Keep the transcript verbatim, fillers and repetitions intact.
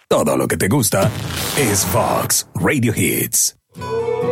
Todo lo que te gusta es Fox Radio Hits.